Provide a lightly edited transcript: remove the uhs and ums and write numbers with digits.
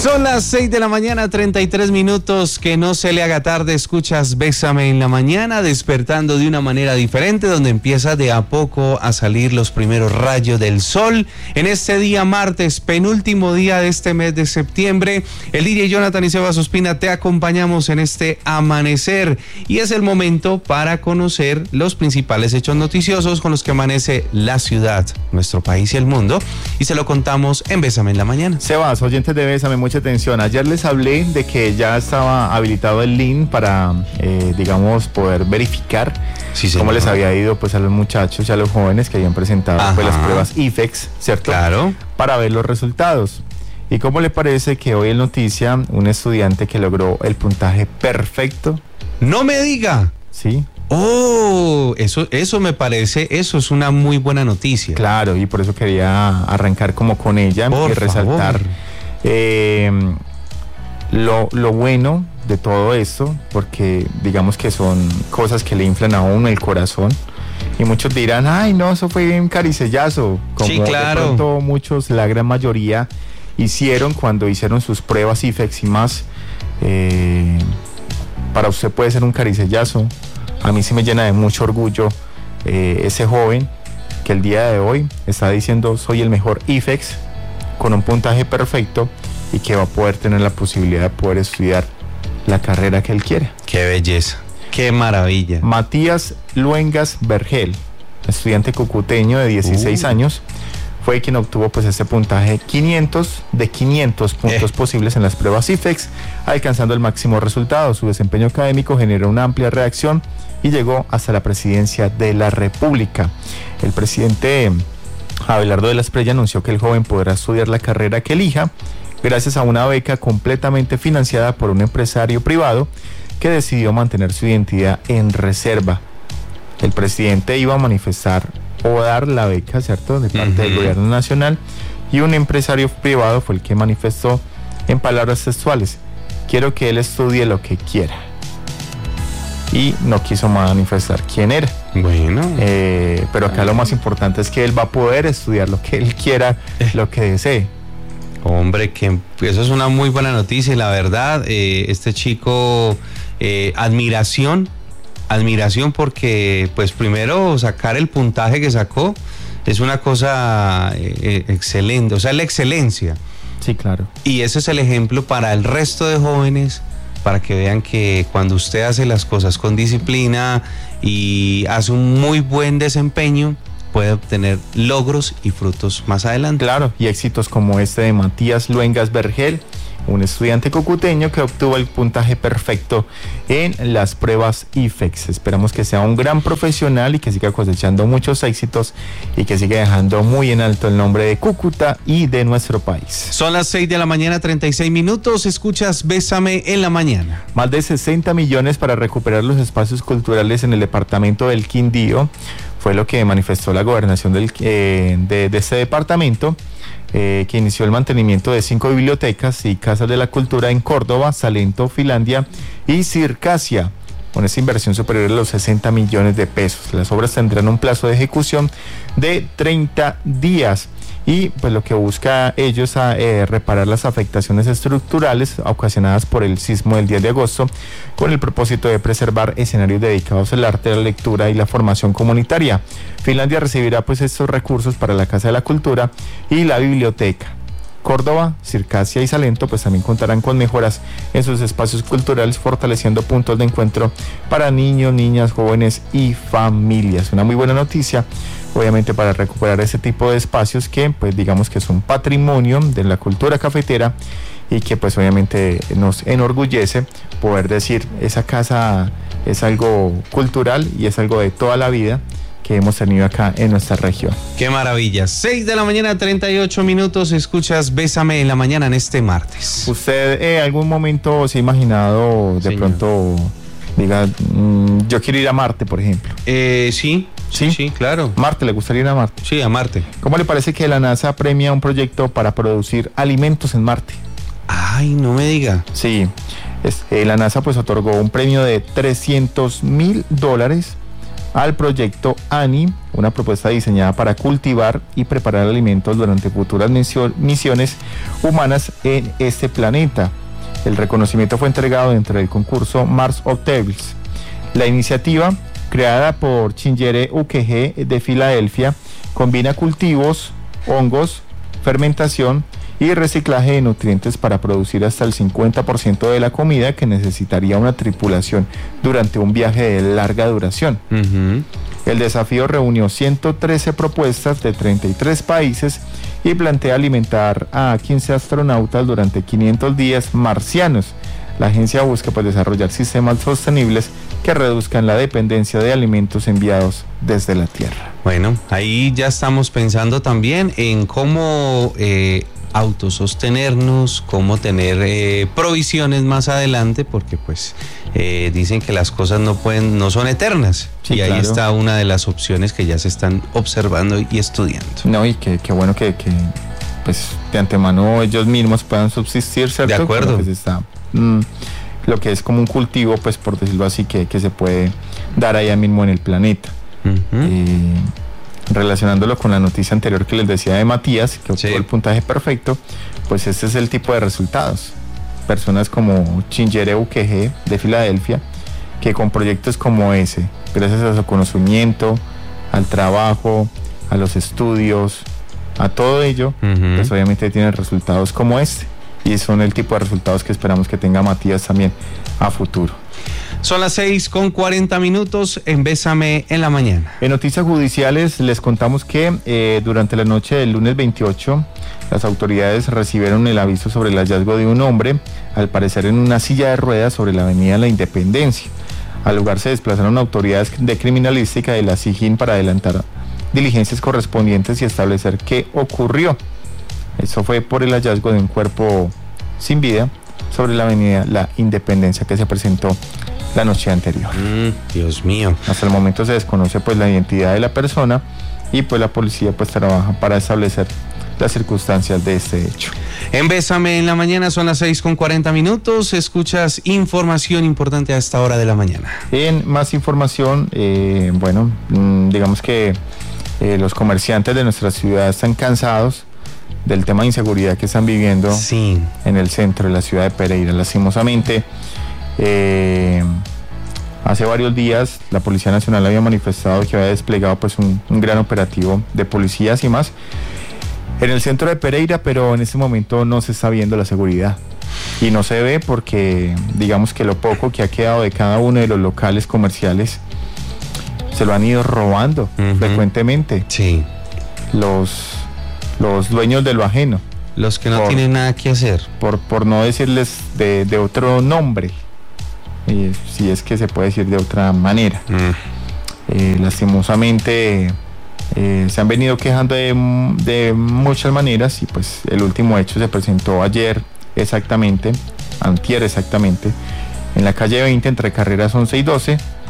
Son las 6 de la mañana, 33 minutos. Que no se le haga tarde, escuchas Bésame en la Mañana, despertando de una manera diferente, donde empieza de a poco a salir los primeros rayos del sol. En este día martes, penúltimo día de este mes de septiembre, el DJ Jonathan y Sebas Ospina te acompañamos en este amanecer. Y es el momento para conocer los principales hechos noticiosos con los que amanece la ciudad, nuestro país y el mundo. Y se lo contamos en Bésame en la Mañana. Sebas, oyentes de Bésame, mucha atención. Ayer les hablé de que ya estaba habilitado el link para, poder verificar cómo les había ido pues a los muchachos y a los jóvenes que habían presentado pues, las pruebas IFEX, ¿cierto? Claro. Para ver los resultados. ¿Y cómo le parece que hoy en noticia un estudiante que logró el puntaje perfecto? ¡No me diga! Sí. Oh, eso me parece, eso es una muy buena noticia. Claro, y por eso quería arrancar como con ella y resaltar lo bueno de todo esto, porque digamos que son cosas que le inflan a uno el corazón. Y muchos dirán, ay no, eso fue un caricellazo. Como sí, claro. De pronto muchos, la gran mayoría, hicieron cuando hicieron sus pruebas IFEX y más. Para usted puede ser un caricellazo. A mí sí me llena de mucho orgullo ese joven que el día de hoy está diciendo soy el mejor IFEX con un puntaje perfecto y que va a poder tener la posibilidad de poder estudiar la carrera que él quiere. ¡Qué belleza! ¡Qué maravilla! Matías Luengas Vergel, estudiante cucuteño de 16 años, fue quien obtuvo pues este puntaje 500 de 500 puntos posibles en las pruebas IFEX, alcanzando el máximo resultado. Su desempeño académico generó una amplia reacción y llegó hasta la presidencia de la República. El presidente Abelardo de la Espriella anunció que el joven podrá estudiar la carrera que elija gracias a una beca completamente financiada por un empresario privado que decidió mantener su identidad en reserva. El presidente iba a manifestar o dar la beca, ¿cierto?, de parte del gobierno nacional, y un empresario privado fue el que manifestó en palabras textuales: quiero que él estudie lo que quiera. Y no quiso manifestar quién era. Bueno. Pero acá lo más importante es que él va a poder estudiar lo que él quiera, lo que desee. Hombre, que eso es una muy buena noticia y la verdad, este chico, admiración porque pues primero sacar el puntaje que sacó es una cosa excelente, o sea, la excelencia. Sí, claro. Y ese es el ejemplo para el resto de jóvenes, para que vean que cuando usted hace las cosas con disciplina y hace un muy buen desempeño, puede obtener logros y frutos más adelante. Claro, y éxitos como este de Matías Luengas Vergel, un estudiante cucuteño que obtuvo el puntaje perfecto en las pruebas IFEX. Esperamos que sea un gran profesional y que siga cosechando muchos éxitos y que siga dejando muy en alto el nombre de Cúcuta y de nuestro país. Son las 6 de la mañana, 36 minutos. Escuchas Bésame en la Mañana. Más de 60 millones para recuperar los espacios culturales en el departamento del Quindío. Fue lo que manifestó la gobernación de este departamento, que inició el mantenimiento de 5 bibliotecas y casas de la cultura en Córdoba, Salento, Finlandia y Circasia, con esa inversión superior a los 60 millones de pesos. Las obras tendrán un plazo de ejecución de 30 días. Y pues lo que busca ellos es reparar las afectaciones estructurales ocasionadas por el sismo del 10 de agosto, con el propósito de preservar escenarios dedicados al arte, la lectura y la formación comunitaria. Finlandia recibirá pues estos recursos para la Casa de la Cultura y la biblioteca. Córdoba, Circasia y Salento pues también contarán con mejoras en sus espacios culturales, fortaleciendo puntos de encuentro para niños, niñas, jóvenes y familias. Una muy buena noticia, obviamente, para recuperar ese tipo de espacios que pues digamos que son patrimonio de la cultura cafetera y que pues obviamente nos enorgullece poder decir esa casa es algo cultural y es algo de toda la vida que hemos tenido acá en nuestra región. ¡Qué maravilla! 6 de la mañana, 38 minutos, escuchas Bésame en la Mañana en este martes. ¿Usted algún momento se ha imaginado de pronto, diga, yo quiero ir a Marte, por ejemplo? Sí, claro. ¿Marte? ¿Le gustaría ir a Marte? Sí, a Marte. ¿Cómo le parece que la NASA premia un proyecto para producir alimentos en Marte? Ay, no me diga. Sí, la NASA pues otorgó un premio de $300,000 al proyecto ANI, una propuesta diseñada para cultivar y preparar alimentos durante futuras misiones humanas en este planeta. El reconocimiento fue entregado dentro del concurso Mars Hotels. La iniciativa, creada por Chingere UKG de Filadelfia, combina cultivos, hongos, fermentación y reciclaje de nutrientes para producir hasta el 50% de la comida que necesitaría una tripulación durante un viaje de larga duración. El desafío reunió 113 propuestas de 33 países y plantea alimentar a 15 astronautas durante 500 días marcianos. La agencia busca desarrollar sistemas sostenibles que reduzcan la dependencia de alimentos enviados desde la Tierra. Bueno, ahí ya estamos pensando también en cómo autosostenernos, cómo tener provisiones más adelante, porque pues dicen que las cosas no son eternas. Sí, y ahí claro. Está una de las opciones que ya se están observando y estudiando. No, y qué bueno que pues de antemano ellos mismos puedan subsistir, ¿cierto? De acuerdo. Lo que es como un cultivo, pues por decirlo así, que se puede dar allá mismo en el planeta. Relacionándolo con la noticia anterior que les decía de Matías, que obtuvo el puntaje perfecto, pues este es el tipo de resultados. Personas como Chingere UKG de Filadelfia, que con proyectos como ese, gracias a su conocimiento, al trabajo, a los estudios, a todo ello, pues obviamente tienen resultados como este. Y son el tipo de resultados que esperamos que tenga Matías también a futuro. Son las 6:40 en Bésame en la Mañana. En noticias judiciales les contamos que durante la noche del lunes 28, las autoridades recibieron el aviso sobre el hallazgo de un hombre, al parecer en una silla de ruedas sobre la avenida La Independencia. Al lugar se desplazaron autoridades de criminalística de la SIJIN para adelantar diligencias correspondientes y establecer qué ocurrió. Eso fue por el hallazgo de un cuerpo sin vida sobre la avenida La Independencia que se presentó la noche anterior. Dios mío. Hasta el momento se desconoce pues la identidad de la persona y pues la policía pues trabaja para establecer las circunstancias de este hecho. En Bésame en la Mañana son las 6:40. Escuchas información importante a esta hora de la mañana. En más información, digamos que los comerciantes de nuestra ciudad están cansados del tema de inseguridad que están viviendo en el centro de la ciudad de Pereira. Lastimosamente, hace varios días la Policía Nacional había manifestado que había desplegado pues un gran operativo de policías y más en el centro de Pereira, pero en este momento no se está viendo la seguridad. Y no se ve porque digamos que lo poco que ha quedado de cada uno de los locales comerciales se lo han ido robando frecuentemente. Sí. Los dueños de lo ajeno. Los que no tienen nada que hacer. Por no decirles de otro nombre, si es que se puede decir de otra manera. Lastimosamente se han venido quejando de muchas maneras y pues el último hecho se presentó antier exactamente, en la calle 20 entre carreras 11 y 12,